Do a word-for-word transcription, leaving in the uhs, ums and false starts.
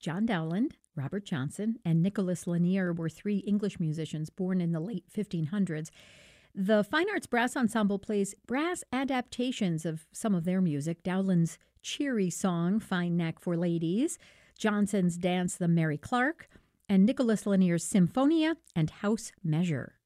John Dowland, Robert Johnson, and Nicholas Lanier were three English musicians born in the late fifteen hundreds. The Fine Arts Brass Ensemble plays brass adaptations of some of their music. Dowland's cheery song, Fine Knack for Ladies, Johnson's dance, The Mary Clark, and Nicholas Lanier's Symphonia and House Measure.